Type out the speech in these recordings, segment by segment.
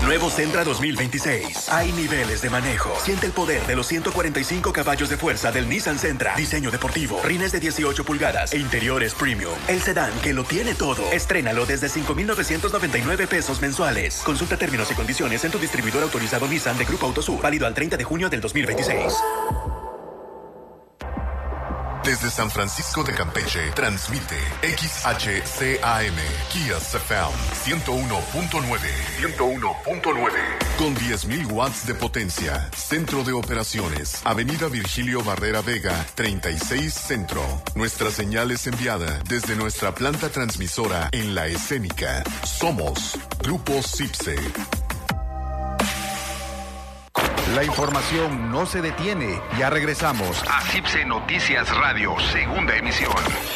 Nuevo Sentra 2026. Hay niveles de manejo. Siente el poder de los 145 caballos de fuerza del Nissan Sentra. Diseño deportivo, rines de 18 pulgadas e interiores premium. El sedán que lo tiene todo. Estrénalo desde 5,999 pesos mensuales. Consulta términos y condiciones en tu distribuidor autorizado Nissan de Grupo Autosur. Válido al 30 de junio del 2026. Desde San Francisco de Campeche, transmite XHCAM, Kia CFM 101.9. 101.9. Con 10,000 watts de potencia. Centro de operaciones. Avenida Virgilio Barrera Vega, 36 Centro. Nuestra señal es enviada desde nuestra planta transmisora en La Escénica. Somos Grupo CIPSE. La información no se detiene. Ya regresamos a CIPSE Noticias Radio, segunda emisión.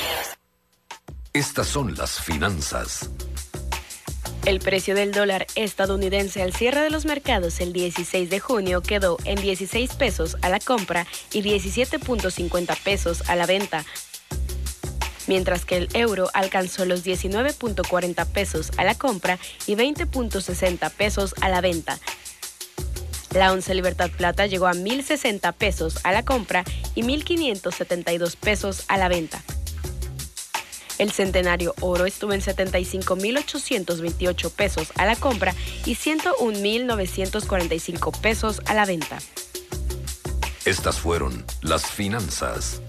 Estas son las finanzas. El precio del dólar estadounidense al cierre de los mercados el 16 de junio quedó en 16 pesos a la compra y 17.50 pesos a la venta, mientras que el euro alcanzó los 19.40 pesos a la compra y 20.60 pesos a la venta. La onza Libertad Plata llegó a 1,060 pesos a la compra y 1,572 pesos a la venta. El centenario oro estuvo en 75,828 pesos a la compra y 101,945 pesos a la venta. Estas fueron las finanzas.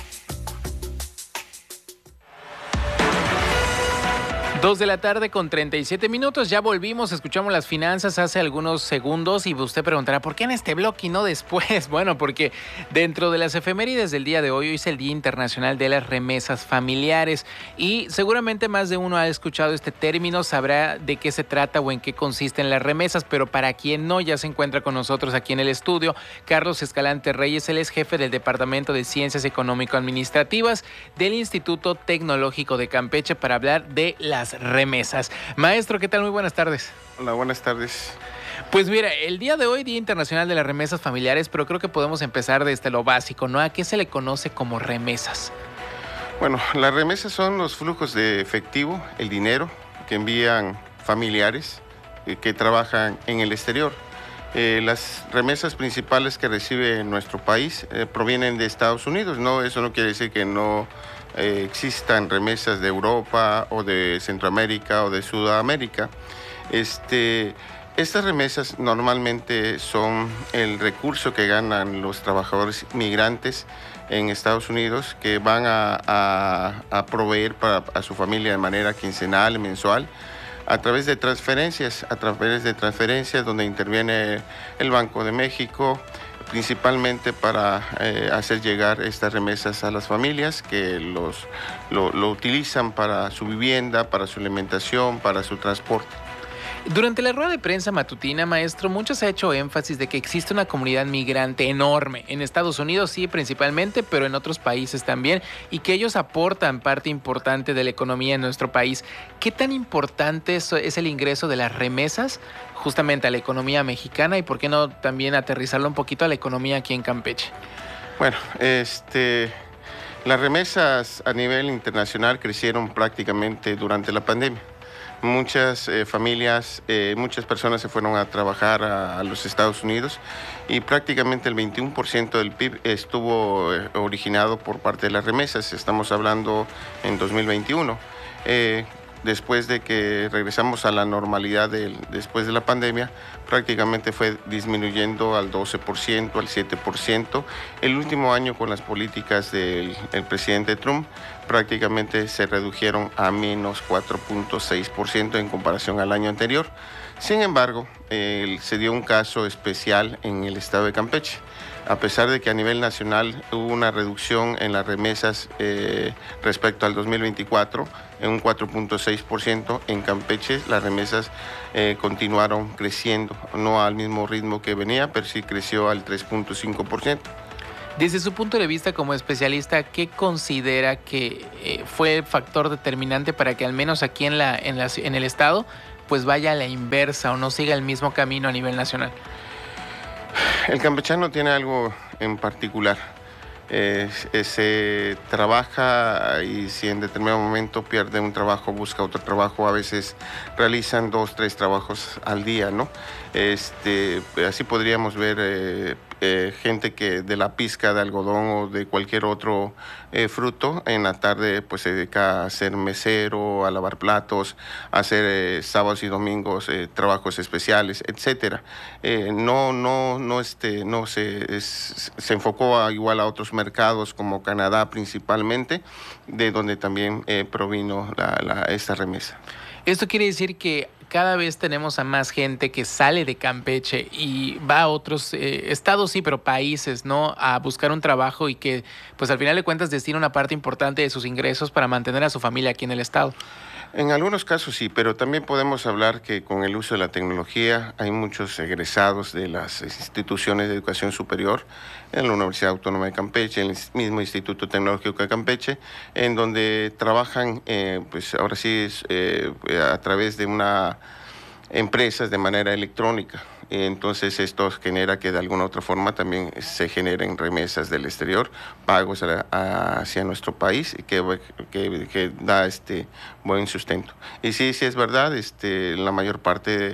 2:37 p.m. Ya volvimos, escuchamos las finanzas hace algunos segundos y usted preguntará, ¿por qué en este bloque y no después? Bueno, porque dentro de las efemérides del día de hoy es el Día Internacional de las Remesas Familiares y seguramente más de uno ha escuchado este término, sabrá de qué se trata o en qué consisten las remesas, pero para quien no, ya se encuentra con nosotros aquí en el estudio Carlos Escalante Reyes. Él es jefe del Departamento de Ciencias Económico-Administrativas del Instituto Tecnológico de Campeche para hablar de las remesas. Maestro, ¿qué tal? Muy buenas tardes. Hola, buenas tardes. Pues mira, el día de hoy, Día Internacional de las Remesas Familiares, pero creo que podemos empezar desde lo básico, ¿no? ¿A qué se le conoce como remesas? Bueno, las remesas son los flujos de efectivo, el dinero que envían familiares que trabajan en el exterior. Las remesas principales que recibe nuestro país provienen de Estados Unidos, ¿no? Eso no quiere decir que no existan remesas de Europa o de Centroamérica o de Sudamérica. Estas remesas normalmente son el recurso que ganan los trabajadores migrantes en Estados Unidos que van a proveer a su familia de manera quincenal, mensual, a través de transferencias donde interviene el Banco de México, principalmente para hacer llegar estas remesas a las familias que lo utilizan para su vivienda, para su alimentación, para su transporte. Durante la rueda de prensa matutina, maestro, mucho se ha hecho énfasis de que existe una comunidad migrante enorme, en Estados Unidos sí principalmente, pero en otros países también, y que ellos aportan parte importante de la economía en nuestro país. ¿Qué tan importante es el ingreso de las remesas justamente a la economía mexicana y por qué no también aterrizarlo un poquito a la economía aquí en Campeche? Bueno, las remesas a nivel internacional crecieron prácticamente durante la pandemia. Muchas familias, muchas personas se fueron a trabajar a los Estados Unidos y prácticamente el 21% del PIB estuvo originado por parte de las remesas. Estamos hablando en 2021. Después de que regresamos a la normalidad después de la pandemia, prácticamente fue disminuyendo al 12%, al 7%. El último año con las políticas del presidente Trump, prácticamente se redujeron a menos 4.6% en comparación al año anterior. Sin embargo, se dio un caso especial en el estado de Campeche. A pesar de que a nivel nacional hubo una reducción en las remesas respecto al 2024, en un 4.6%, en Campeche las remesas continuaron creciendo, no al mismo ritmo que venía, pero sí creció al 3.5%. Desde su punto de vista como especialista, ¿qué considera que fue factor determinante para que al menos aquí en el estado pues vaya a la inversa o no siga el mismo camino a nivel nacional? El campechano tiene algo en particular. se trabaja y si en determinado momento pierde un trabajo, busca otro trabajo, a veces realizan 2, 3 trabajos al día, ¿no? Así podríamos ver gente que de la pizca de algodón o de cualquier otro fruto, en la tarde pues se dedica a ser mesero, a lavar platos, a hacer sábados y domingos trabajos especiales, etcétera. No se enfocó igual a otros mercados como Canadá principalmente, de donde también provino esta remesa. Esto quiere decir que cada vez tenemos a más gente que sale de Campeche y va a otros estados, sí, pero países, ¿no? A buscar un trabajo y que, pues al final de cuentas, destina una parte importante de sus ingresos para mantener a su familia aquí en el estado. En algunos casos sí, pero también podemos hablar que con el uso de la tecnología hay muchos egresados de las instituciones de educación superior, en la Universidad Autónoma de Campeche, en el mismo Instituto Tecnológico de Campeche, en donde trabajan, pues ahora sí a través de empresas de manera electrónica. Entonces esto genera que de alguna u otra forma también se generen remesas del exterior, pagos hacia nuestro país, que da buen sustento. Y sí es verdad, la mayor parte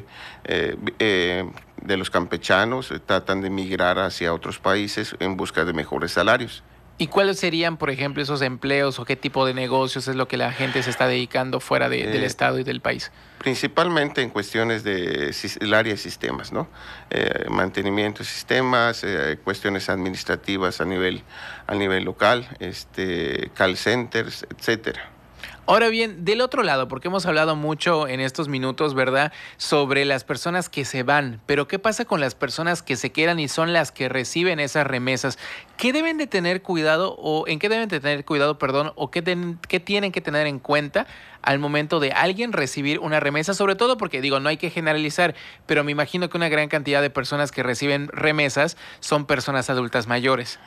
de los campechanos tratan de migrar hacia otros países en busca de mejores salarios. ¿Y cuáles serían, por ejemplo, esos empleos o qué tipo de negocios es lo que la gente se está dedicando fuera del estado y del país? Principalmente en cuestiones del área de sistemas, ¿no? Mantenimiento de sistemas, cuestiones administrativas a nivel local, call centers, etcétera. Ahora bien, del otro lado, porque hemos hablado mucho en estos minutos, ¿verdad?, sobre las personas que se van, pero ¿qué pasa con las personas que se quedan y son las que reciben esas remesas? ¿Qué deben de tener cuidado o en qué deben de tener cuidado, o qué tienen que tener en cuenta al momento de alguien recibir una remesa? Sobre todo porque, no hay que generalizar, pero me imagino que una gran cantidad de personas que reciben remesas son personas adultas mayores.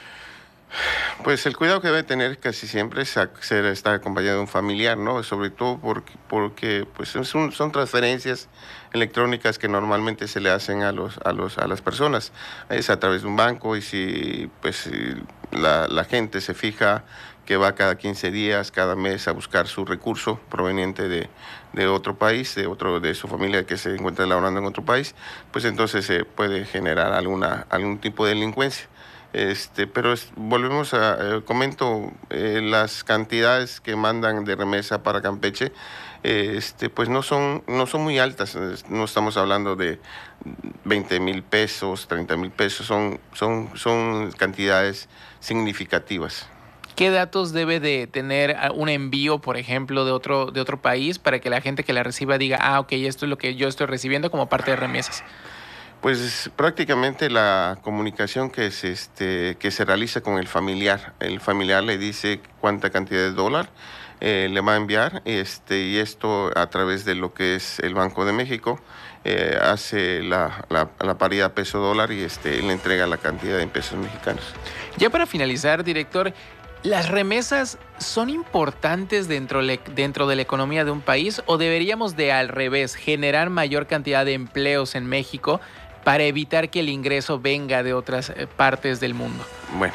Pues el cuidado que debe tener casi siempre es estar acompañado de un familiar, ¿no? Sobre todo porque pues son transferencias electrónicas que normalmente se le hacen a las personas. Es a través de un banco y si la gente se fija que va cada 15 días, cada mes a buscar su recurso proveniente de otro país, de su familia que se encuentra laborando en otro país, pues entonces se puede generar algún tipo de delincuencia. Pero volvemos comento, las cantidades que mandan de remesa para Campeche, pues no son muy altas, no estamos hablando de 20,000 pesos, 30,000 pesos, son cantidades significativas. ¿Qué datos debe de tener un envío, por ejemplo, de otro país para que la gente que la reciba diga, ok, esto es lo que yo estoy recibiendo como parte de remesas? Pues prácticamente la comunicación que se realiza con el familiar. El familiar le dice cuánta cantidad de dólar le va a enviar, y esto a través de lo que es el Banco de México, hace la paridad peso-dólar y le entrega la cantidad en pesos mexicanos. Ya para finalizar, director, ¿las remesas son importantes dentro de la economía de un país o deberíamos de al revés generar mayor cantidad de empleos en México para evitar que el ingreso venga de otras partes del mundo? Bueno,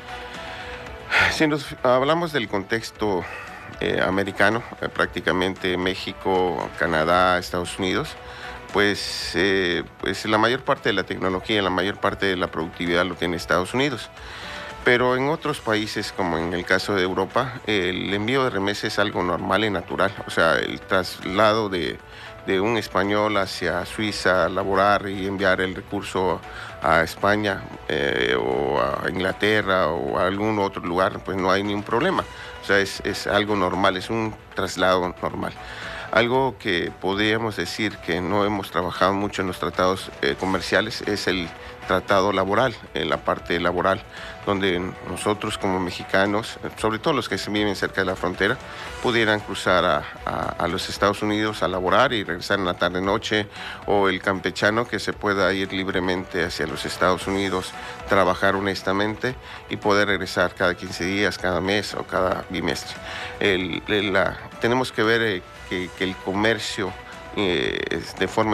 si nos hablamos del contexto americano, prácticamente México, Canadá, Estados Unidos, pues la mayor parte de la tecnología, la mayor parte de la productividad lo tiene Estados Unidos. Pero en otros países, como en el caso de Europa, el envío de remesas es algo normal y natural. O sea, el traslado de un español hacia Suiza a laborar y enviar el recurso a España o a Inglaterra o a algún otro lugar, pues no hay ningún problema. O sea, es algo normal, es un traslado normal. Algo que podríamos decir que no hemos trabajado mucho en los tratados comerciales es el tratado laboral, en la parte laboral, donde nosotros como mexicanos, sobre todo los que se viven cerca de la frontera, pudieran cruzar a los Estados Unidos a laborar y regresar en la tarde-noche, o el campechano que se pueda ir libremente hacia los Estados Unidos, trabajar honestamente y poder regresar cada 15 días, cada mes o cada bimestre. Tenemos que ver que el comercio de forma